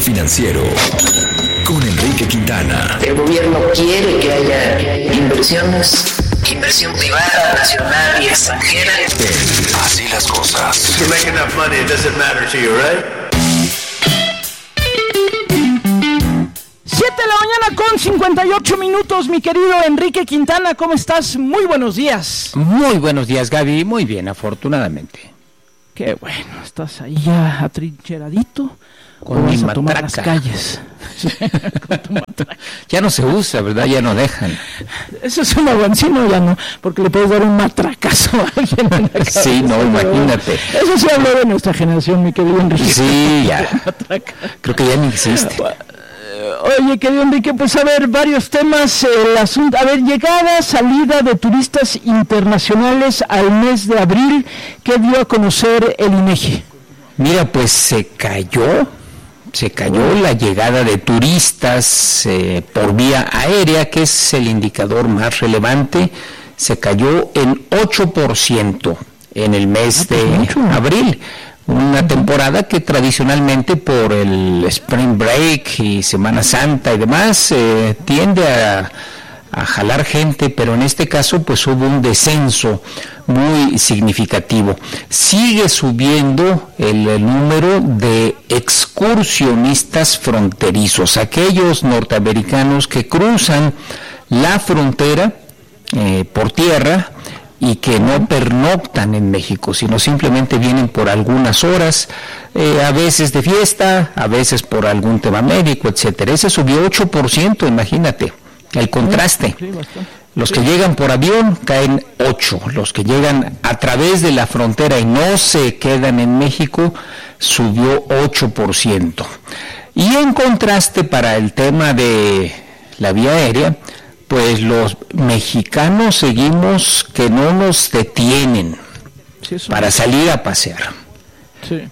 financiero con Enrique Quintana. El gobierno quiere que haya inversiones, inversión privada, nacional y extranjera. Así las cosas. You make enough money, it doesn't matter to you, right? 7 de la mañana con 58 minutos, mi querido Enrique Quintana, ¿cómo estás? Muy buenos días. Muy buenos días, Gaby, muy bien, afortunadamente. Qué bueno, estás ahí ya atrincheradito. Con mi a tomar las matraca. calles. Con tu matraca. Ya no se usa, ¿verdad? Ya no dejan. Eso es un aguancino, ya no, porque le puedes dar un matracazo a alguien en la cabeza. Sí, no, imagínate. Eso sí habló de nuestra generación, mi querido Enrique. Sí, ya. Creo que ya ni existe. Oye, querido Enrique, pues a ver, varios temas, el asunto, a ver, llegada, salida de turistas internacionales al mes de abril, ¿qué dio a conocer el INEGI? Mira, pues se cayó la llegada de turistas por vía aérea, que es el indicador más relevante, se cayó en 8% en el mes de abril. Una temporada que tradicionalmente por el Spring Break y Semana Santa y demás tiende a jalar gente, pero en este caso pues hubo un descenso muy significativo. Sigue subiendo el número de excursionistas fronterizos, aquellos norteamericanos que cruzan la frontera por tierra y que no pernoctan en México, sino simplemente vienen por algunas horas, a veces de fiesta, a veces por algún tema médico, etcétera. Ese subió 8%, imagínate, el contraste. Los que llegan por avión caen 8, los que llegan a través de la frontera y no se quedan en México, subió 8%. Y en contraste para el tema de la vía aérea, pues los mexicanos seguimos que no nos detienen para salir a pasear. Sí.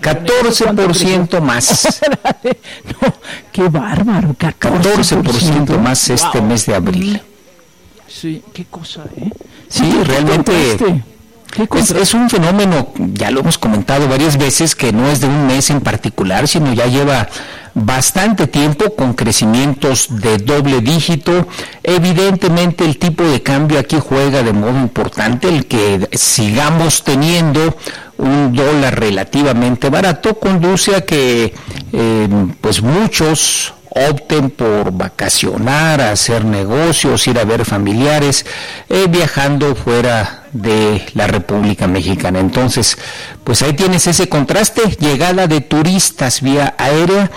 14% más. No, qué bárbaro, 14% más este mes de abril. Sí, qué cosa, Sí, realmente es un fenómeno, ya lo hemos comentado varias veces, que no es de un mes en particular, sino ya lleva bastante tiempo con crecimientos de doble dígito. Evidentemente el tipo de cambio aquí juega de modo importante, el que sigamos teniendo un dólar relativamente barato conduce a que pues muchos opten por vacacionar, hacer negocios, ir a ver familiares, viajando fuera de la República Mexicana. Entonces, pues ahí tienes ese contraste, llegada de turistas vía aérea,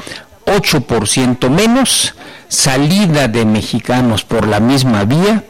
8% menos, salida de mexicanos por la misma vía,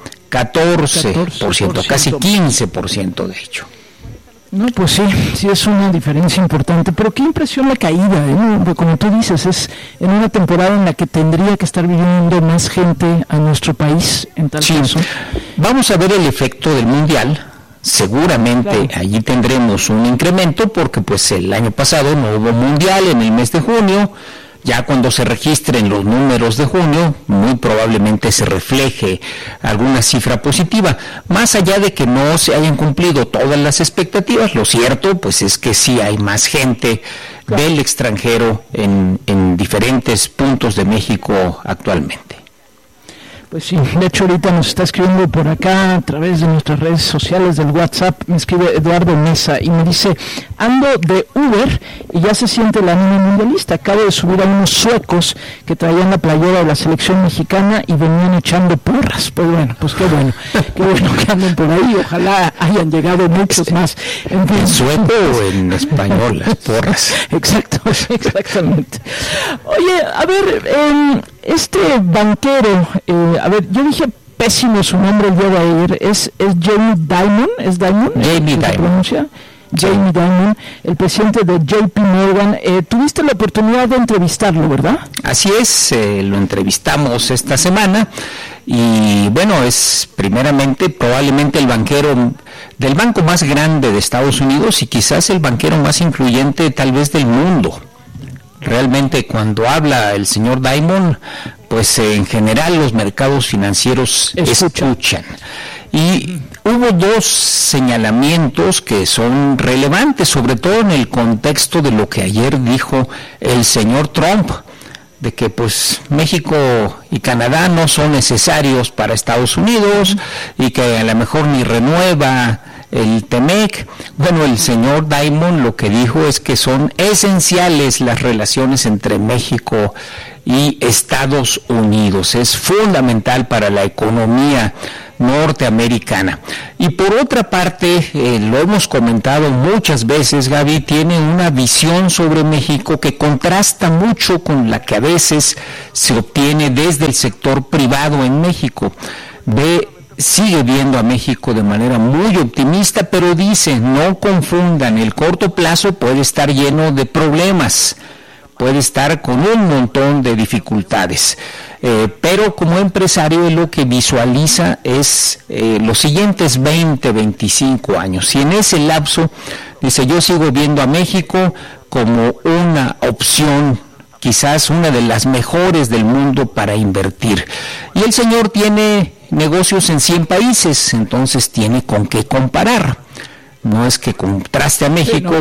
14%, casi 15% de hecho. No, pues sí es una diferencia importante, pero qué impresión la caída, ¿no? Como tú dices, es en una temporada en la que tendría que estar viniendo más gente a nuestro país, en tal caso. Vamos a ver el efecto del Mundial. Seguramente allí tendremos un incremento porque pues el año pasado no hubo Mundial en el mes de junio. Ya cuando se registren los números de junio, muy probablemente se refleje alguna cifra positiva. Más allá de que no se hayan cumplido todas las expectativas, lo cierto pues es que sí hay más gente del extranjero en diferentes puntos de México actualmente. Pues sí, de hecho ahorita nos está escribiendo por acá a través de nuestras redes sociales del WhatsApp, me escribe Eduardo Mesa y me dice, ando de Uber y ya se siente el ánimo mundialista, acabo de subir a unos suecos que traían la playera de la selección mexicana y venían echando porras. Pues bueno, pues qué bueno que anden por ahí, ojalá hayan llegado muchos más. ¿En sueco o en español las porras? Exacto, exactamente. Oye, a ver, este banquero, a ver, yo dije pésimo su nombre el día de ayer, es Jamie Dimon, ¿es Dimon? Jamie Dimon. Pronuncia? Jamie Dimon, el presidente de JP Morgan. Tuviste la oportunidad de entrevistarlo, ¿verdad? Así es, lo entrevistamos esta semana y bueno, es primeramente probablemente el banquero del banco más grande de Estados Unidos y quizás el banquero más influyente tal vez del mundo. Realmente cuando habla el señor Dimon, pues en general los mercados financieros escuchan. Y hubo dos señalamientos que son relevantes, sobre todo en el contexto de lo que ayer dijo el señor Trump. de que pues México y Canadá no son necesarios para Estados Unidos y que a lo mejor ni renueva el TEMEC. Bueno, el señor Diamond lo que dijo es que son esenciales las relaciones entre México y Estados Unidos. Es fundamental para la economía norteamericana. Y por otra parte, lo hemos comentado muchas veces, Gaby, tiene una visión sobre México que contrasta mucho con la que a veces se obtiene desde el sector privado en México. Sigue viendo a México de manera muy optimista, pero dice, no confundan, el corto plazo puede estar lleno de problemas, puede estar con un montón de dificultades, pero como empresario lo que visualiza es los siguientes 20, 25 años, y en ese lapso, dice, yo sigo viendo a México como una opción, quizás una de las mejores del mundo para invertir. Y el señor tiene negocios en 100 países, entonces tiene con qué comparar. No es que contraste a México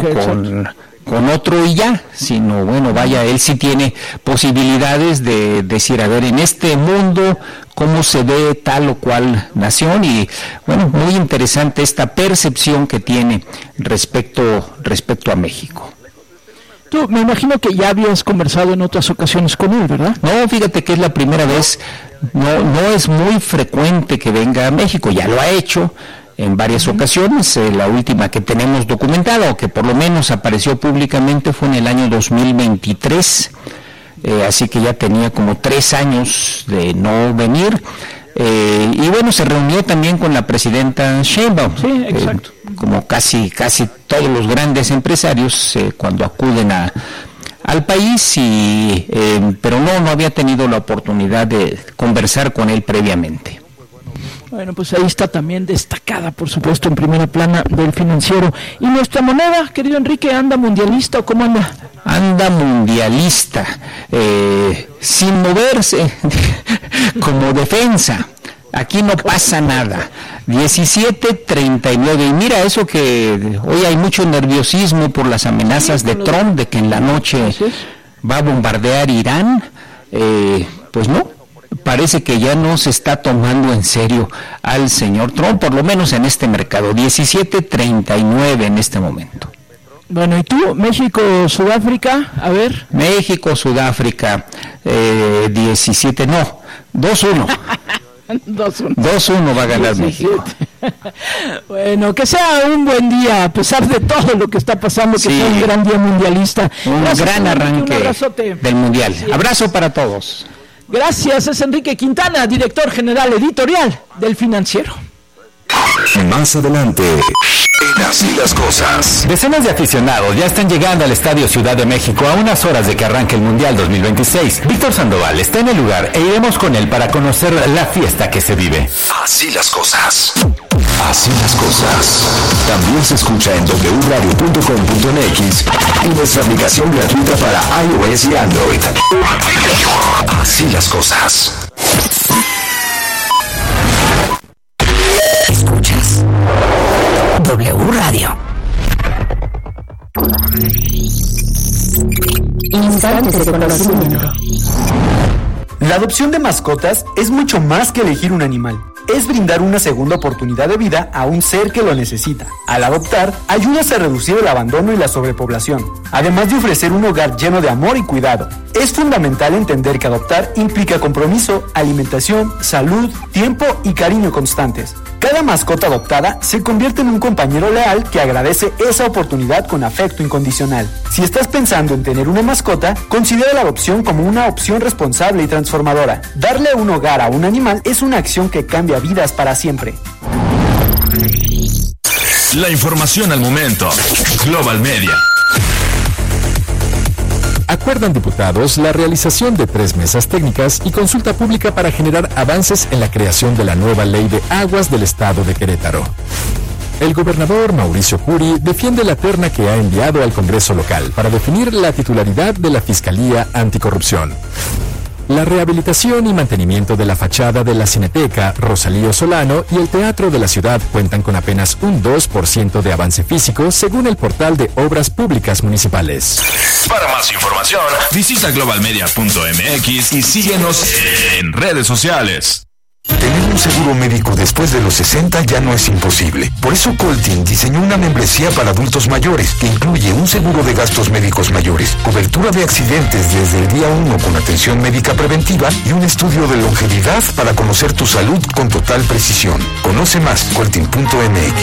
con otro y ya, sino bueno, vaya, él sí tiene posibilidades de decir, a ver, en este mundo, cómo se ve tal o cual nación, y bueno, muy interesante esta percepción que tiene respecto a México. Tú, me imagino que ya habías conversado en otras ocasiones con él, ¿verdad? No, fíjate que es la primera vez, no es muy frecuente que venga a México, ya lo ha hecho en varias ocasiones, la última que tenemos documentada, o que por lo menos apareció públicamente, fue en el año 2023, así que ya tenía como 3 años de no venir. Y bueno, se reunió también con la presidenta Sheinbaum. Sí, exacto. Como casi todos los grandes empresarios cuando acuden al país, pero no había tenido la oportunidad de conversar con él previamente. Bueno, pues ahí está también destacada, por supuesto, en primera plana del Financiero. ¿Y nuestra moneda, querido Enrique, anda mundialista o cómo anda? Anda mundialista, sin moverse, como defensa. Aquí no pasa nada. 17.39. Y mira eso, que hoy hay mucho nerviosismo por las amenazas de Trump de que en la noche va a bombardear Irán. Pues no, parece que ya no se está tomando en serio al señor Trump, por lo menos en este mercado. 17.39 en este momento. Bueno, ¿y tú? México, Sudáfrica, a ver. México, Sudáfrica, 17, no, 2-1. 2-1 va a ganar 17. México. Bueno, que sea un buen día, a pesar de todo lo que está pasando, que sea un gran día mundialista. Un gran arranque del Mundial. Abrazo para todos. Gracias, es Enrique Quintana, director general editorial del Financiero. Más adelante, en Así las Cosas. Decenas de aficionados ya están llegando al Estadio Ciudad de México a unas horas de que arranque el Mundial 2026. Víctor Sandoval está en el lugar e iremos con él para conocer la fiesta que se vive. Así las Cosas. Así las Cosas. También se escucha en wradio.com.mx y nuestra aplicación gratuita para iOS y Android. Así las Cosas. Escuchas W Radio. Instantes de conocimiento. La adopción de mascotas es mucho más que elegir un animal. Es brindar una segunda oportunidad de vida a un ser que lo necesita. Al adoptar, ayudas a reducir el abandono y la sobrepoblación, además de ofrecer un hogar lleno de amor y cuidado. Es fundamental entender que adoptar implica compromiso, alimentación, salud, tiempo y cariño constantes. Cada mascota adoptada se convierte en un compañero leal que agradece esa oportunidad con afecto incondicional. Si estás pensando en tener una mascota, considera la adopción como una opción responsable y transformadora. Darle un hogar a un animal es una acción que cambia vidas para siempre. La información al momento. Global Media. Acuerdan diputados la realización de 3 mesas técnicas y consulta pública para generar avances en la creación de la nueva ley de aguas del estado de Querétaro. El gobernador Mauricio Curi defiende la terna que ha enviado al Congreso local para definir la titularidad de la Fiscalía Anticorrupción. La rehabilitación y mantenimiento de la fachada de la Cineteca Rosalío Solano y el Teatro de la Ciudad cuentan con apenas un 2% de avance físico según el portal de Obras Públicas Municipales. Para más información, visita globalmedia.mx y síguenos en redes sociales. Tener un seguro médico después de los 60 ya no es imposible. Por eso Coltin diseñó una membresía para adultos mayores que incluye un seguro de gastos médicos mayores, cobertura de accidentes desde el día 1 con atención médica preventiva y un estudio de longevidad para conocer tu salud con total precisión. Conoce más, coltin.mx.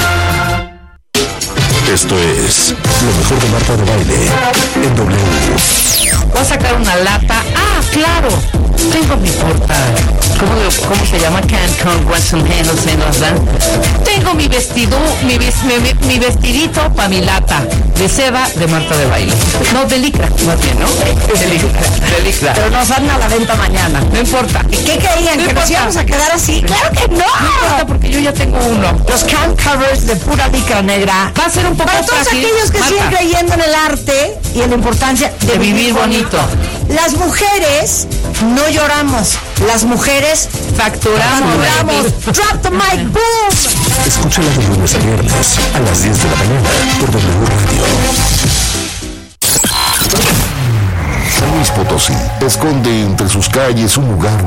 Esto es lo mejor de Marta de Baile en W. Voy a sacar una lata. Ah, claro. Tengo mi porta. ¿Cómo se llama? Cancun, Western Handles en las dan. Tengo mi vestido, mi vestidito para mi lata de seda de Marta de Baile. No, de licra, más bien, ¿no? De licra. Pero nos dan a la venta mañana. No importa. ¿Y qué creían? ¿Que nos íbamos a quedar así? ¡Claro que no! No importa porque yo ya tengo uno. Los can covers de pura licra negra. Va a ser un poco para todos frágil, aquellos que Marta, siguen creyendo en el arte y en la importancia de vivir bonito. Las mujeres no lloramos. Las mujeres facturamos. Drop the mic, boom. Escúchala de lunes a viernes a las 10 de la mañana por W Radio. San Luis Potosí esconde entre sus calles un lugar